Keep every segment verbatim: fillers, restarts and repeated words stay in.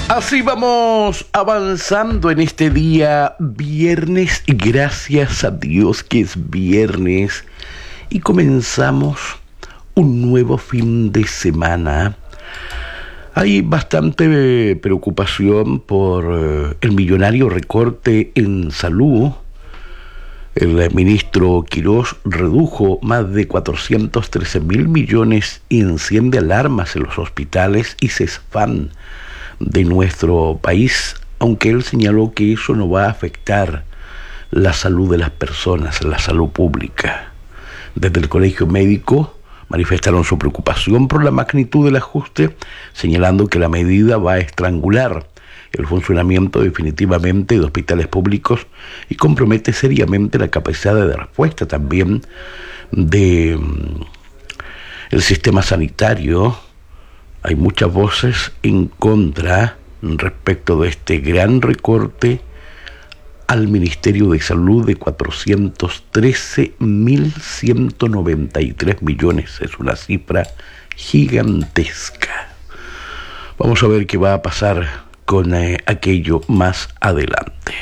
Así vamos avanzando en este día viernes, gracias a Dios que es viernes y comenzamos un nuevo fin de semana. Hay bastante preocupación por el millonario recorte en salud. El ministro Quirós redujo más de cuatrocientos trece mil millones y enciende alarmas en los hospitales y CESFAM de nuestro país, aunque él señaló que eso no va a afectar la salud de las personas, la salud pública. Desde el Colegio Médico manifestaron su preocupación por la magnitud del ajuste, señalando que la medida va a estrangular el funcionamiento definitivamente de hospitales públicos y compromete seriamente la capacidad de respuesta también de um, el sistema sanitario. Hay muchas voces en contra respecto de este gran recorte al Ministerio de Salud de cuatrocientos trece mil ciento noventa y tres millones. Es una cifra gigantesca. Vamos a ver qué va a pasar con eh, aquello más adelante.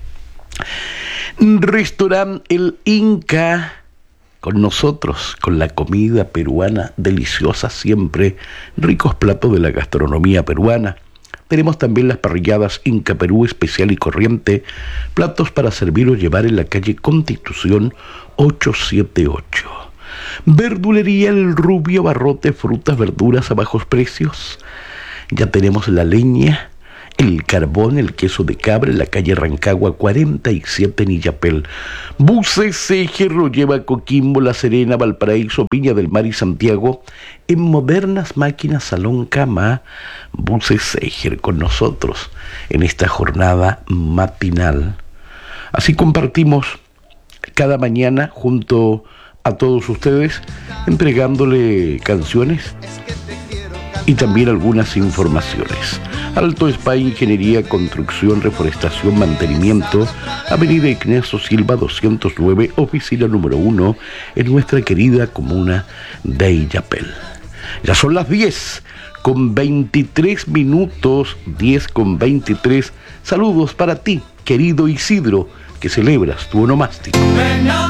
Restaurante El Inca con nosotros, con la comida peruana deliciosa siempre, ricos platos de la gastronomía peruana. Tenemos también las parrilladas Inca Perú especial y corriente, platos para servir o llevar en la calle Constitución ochocientos setenta y ocho. Verdulería El Rubio Barrote, frutas, verduras a bajos precios. Ya tenemos la leña, el carbón, el queso de cabra en la calle Rancagua cuarenta y siete en Illapel. Buses Ejer lo lleva a Coquimbo, La Serena, Valparaíso, Viña del Mar y Santiago en modernas máquinas salón cama. Buses Ejer con nosotros en esta jornada matinal. Así compartimos cada mañana junto a todos ustedes, entregándole canciones y también algunas informaciones. Alto Spa, Ingeniería, Construcción, Reforestación, Mantenimiento, Avenida Ignacio Silva doscientos nueve, oficina número uno, en nuestra querida comuna de Illapel. Ya son las diez con veintitrés minutos, diez con veintitrés. Saludos para ti, querido Isidro, que celebras tu onomástico.